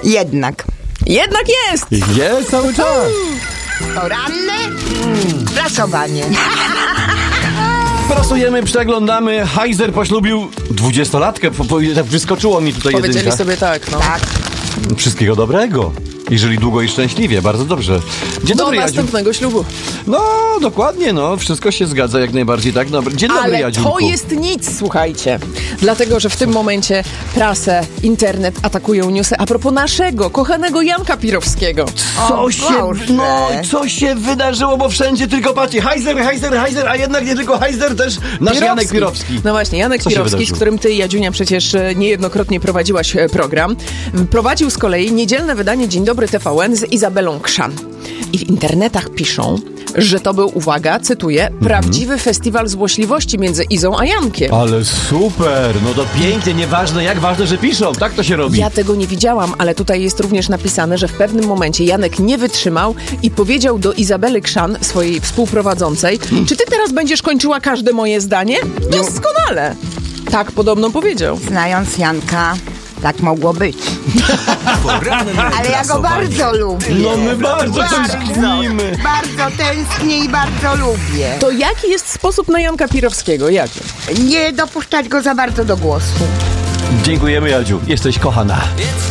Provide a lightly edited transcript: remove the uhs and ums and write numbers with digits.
Jednak. Jednak jest! Jest cały czas. Poranne prasowanie. Pracujemy, przeglądamy. Heiser poślubił 20-latkę. Tak wyskoczyło mi tutaj Powiedzieli jedynka. sobie tak, no. Tak. Wszystkiego dobrego. I żyli długo i szczęśliwie. Bardzo dobrze. Dzień Do dobry, Jadziu. następnego ślubu. No, dokładnie, no. Wszystko się zgadza jak najbardziej, tak? Dzień dobry, Ale Jadziunku. to jest nic, słuchajcie. Dlatego, że w tym momencie prasę, internet atakują newsy a propos naszego, kochanego Janka Pirowskiego. Co się wydarzyło, bo wszędzie tylko patrzcie. Heiser, a jednak nie tylko Heiser, też nasz Janek Pirowski. No właśnie, Janek Co się Pirowski, z wydarzyło? którym ty, Jadziunia, przecież niejednokrotnie prowadziłaś program. Prowadził z kolei niedzielne wydanie Dzień Dobry TVN z Izabelą Krzan. I w internetach piszą, że to był, uwaga, cytuję, prawdziwy festiwal złośliwości między Izą a Jankiem. Ale super, no to pięknie, nieważne jak, ważne, że piszą, tak to się robi. Ja tego nie widziałam, ale tutaj jest również napisane, że w pewnym momencie Janek nie wytrzymał i powiedział do Izabely Krzan, swojej współprowadzącej, czy ty teraz będziesz kończyła każde moje zdanie? Doskonale! Tak podobno powiedział. Znając Janka, tak mogło być. Ale ja go bardzo lubię. No my bardzo tęsknimy. Bardzo tęsknię i bardzo lubię. To jaki jest sposób na Janka Pirowskiego? Jaki? Nie dopuszczać go za bardzo do głosu. Dziękujemy, Jadziu, jesteś kochana.